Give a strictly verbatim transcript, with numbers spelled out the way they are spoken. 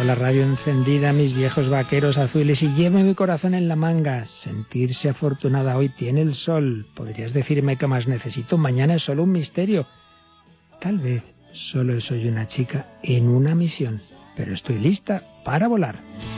Tengo la radio encendida, mis viejos vaqueros azules y llevo mi corazón en la manga. Sentirse afortunada hoy tiene el sol. ¿Podrías decirme qué más necesito? Mañana es solo un misterio. Tal vez solo soy una chica en una misión, pero estoy lista para volar.